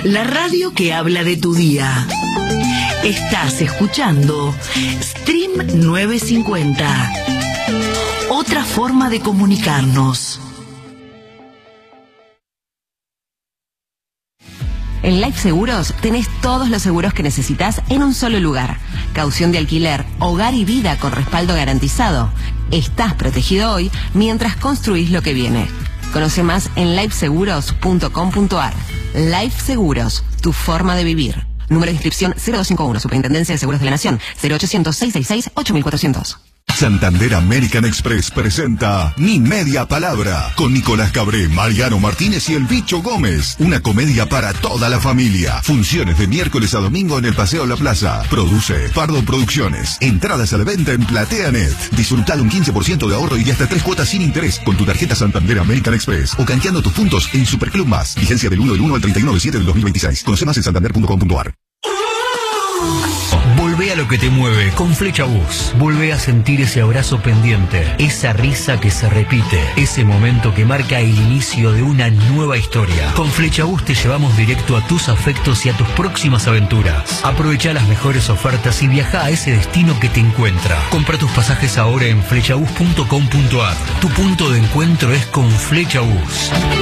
La radio que habla de tu día. Estás escuchando Stream 950. Otra forma de comunicarnos. En Life Seguros tenés todos los seguros que necesitas en un solo lugar. Caución de alquiler, hogar y vida con respaldo garantizado. Estás protegido hoy mientras construís lo que viene. Conoce más en lifeseguros.com.ar. Life Seguros, tu forma de vivir. Número de inscripción 0251, Superintendencia de Seguros de la Nación, 0800-666-8400. Santander American Express presenta Mi Media Palabra con Nicolás Cabré, Mariano Martínez y el Bicho Gómez. Una comedia para toda la familia. Funciones de miércoles a domingo en el Paseo La Plaza. Produce Pardo Producciones. Entradas a la venta en PlateaNet. Disfrutar un 15% de ahorro y de hasta 3 cuotas sin interés con tu tarjeta Santander American Express o canjeando tus puntos en Superclub Más. Vigencia del 1 al 31/7 del 2026. Conoce más en santander.com.ar. Volvé a lo que te mueve con Flecha Bus. Volvé a sentir ese abrazo pendiente, esa risa que se repite, ese momento que marca el inicio de una nueva historia. Con Flecha Bus te llevamos directo a tus afectos y a tus próximas aventuras. Aprovecha las mejores ofertas y viaja a ese destino que te encuentra. Compra tus pasajes ahora en flechabus.com.ar. Tu punto de encuentro es con Flecha Bus.